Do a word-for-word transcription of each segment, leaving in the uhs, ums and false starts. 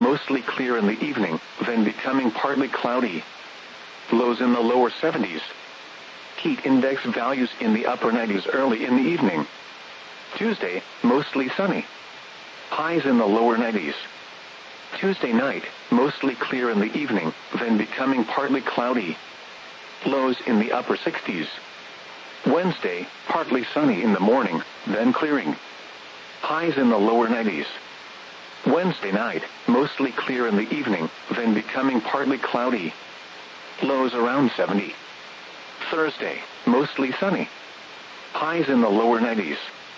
mostly clear in the evening, then becoming partly cloudy. Lows in the lower seventies. Heat index values in the upper nineties early in the evening. Tuesday, mostly sunny. Highs in the lower nineties. Tuesday night, mostly clear in the evening, then becoming partly cloudy. Lows in the upper sixties. Wednesday, partly sunny in the morning, then clearing. Highs in the lower nineties. Wednesday night, mostly clear in the evening, then becoming partly cloudy. Lows around seventy. Thursday, mostly sunny. Highs in the lower nineties.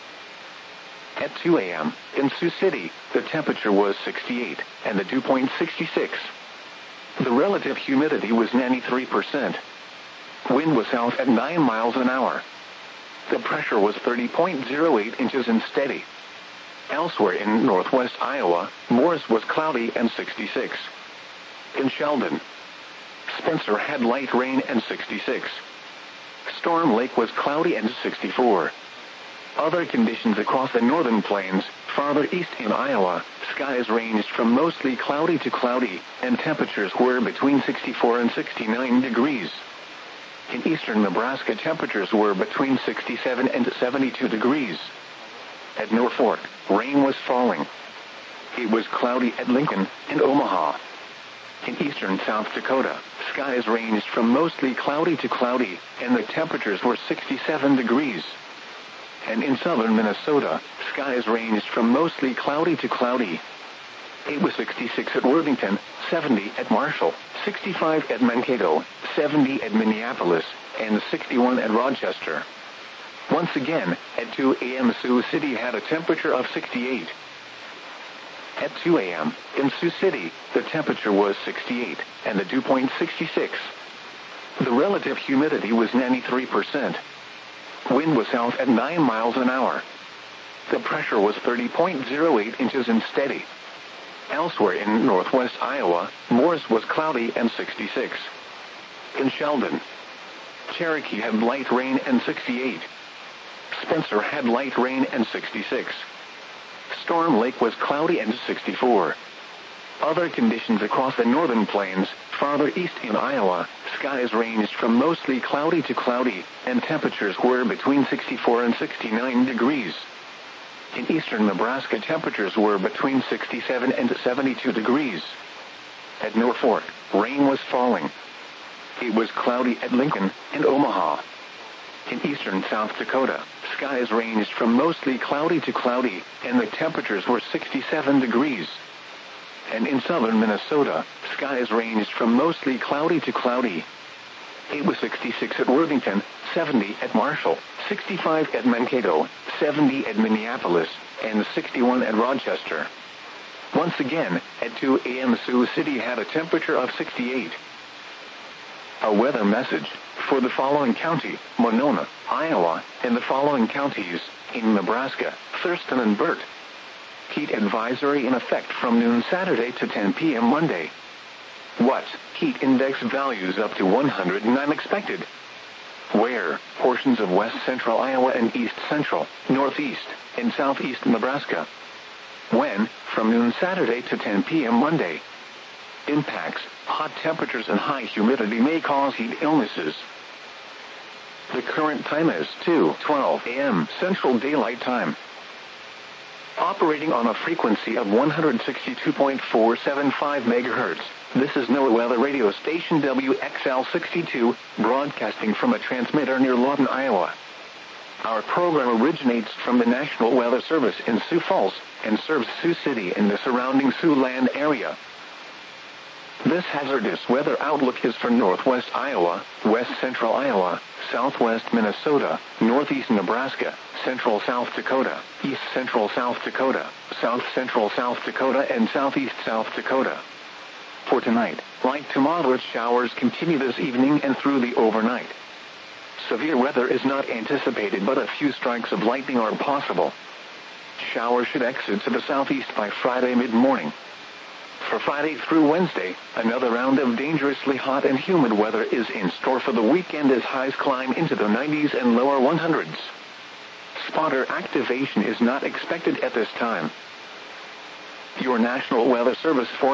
At two a m, in Sioux City, the temperature was sixty-eight, and the dew point sixty-six. The relative humidity was ninety-three percent. Wind was south at nine miles an hour. The pressure was thirty point zero eight inches and steady. Elsewhere in northwest Iowa, Morris was cloudy and sixty-six. In Sheldon, Spencer had light rain and sixty-six. Storm Lake was cloudy and sixty-four. Other conditions across the northern plains, farther east in Iowa, skies ranged from mostly cloudy to cloudy, and temperatures were between sixty-four and sixty-nine degrees. In eastern Nebraska, temperatures were between sixty-seven and seventy-two degrees. At Norfolk, rain was falling. It was cloudy at Lincoln and Omaha. In eastern South Dakota, skies ranged from mostly cloudy to cloudy, and the temperatures were sixty-seven degrees. And in southern Minnesota, skies ranged from mostly cloudy to cloudy. It was sixty-six at Worthington, seventy at Marshall, sixty-five at Mankato, seventy at Minneapolis, and sixty-one at Rochester. Once again, at two a m Sioux City had a temperature of sixty-eight. At two a m, in Sioux City, the temperature was sixty-eight, and the dew point sixty-six. The relative humidity was ninety-three percent. Wind was south at nine miles an hour. The pressure was thirty point zero eight inches and steady. Elsewhere in northwest Iowa, Morris was cloudy and sixty-six. In Sheldon, Cherokee had light rain and sixty-eight. Spencer had light rain and sixty-six. Storm Lake was cloudy and sixty-four. Other conditions across the northern plains, farther east in Iowa, skies ranged from mostly cloudy to cloudy, and temperatures were between sixty-four and sixty-nine degrees. In eastern Nebraska, temperatures were between sixty-seven and seventy-two degrees. At Norfolk, rain was falling. It was cloudy at Lincoln and Omaha. In eastern South Dakota, skies ranged from mostly cloudy to cloudy, and the temperatures were sixty-seven degrees. And in southern Minnesota, skies ranged from mostly cloudy to cloudy. It was sixty-six at Worthington, seventy at Marshall, sixty-five at Mankato, seventy at Minneapolis, and sixty-one at Rochester. Once again, at two a m Sioux City had a temperature of sixty-eight. A weather message for the following county: Monona, Iowa, and the following counties in Nebraska: Thurston and Burt. Heat advisory in effect from noon Saturday to ten p m Monday. What? Heat index values up to one hundred nine expected. Where? Portions of west central Iowa and east central, northeast, and southeast Nebraska. When? From noon Saturday to ten p m Monday. Impacts: hot temperatures and high humidity may cause heat illnesses. The current time is two twelve a m Central Daylight Time. Operating on a frequency of one hundred sixty-two point four seven five megahertz, this is NOAA Weather Radio Station W X L sixty-two, broadcasting from a transmitter near Lawton, Iowa. Our program originates from the National Weather Service in Sioux Falls and serves Sioux City and the surrounding Siouxland area. This hazardous weather outlook is for northwest Iowa, west central Iowa, southwest Minnesota, northeast Nebraska, central South Dakota, east central South Dakota, south central South Dakota, and southeast South Dakota. For tonight, light to moderate showers continue this evening and through the overnight. Severe weather is not anticipated, but a few strikes of lightning are possible. Showers should exit to the southeast by Friday mid-morning. For Friday through Wednesday, another round of dangerously hot and humid weather is in store for the weekend as highs climb into the nineties and lower one hundreds. Spotter activation is not expected at this time. Your National Weather Service for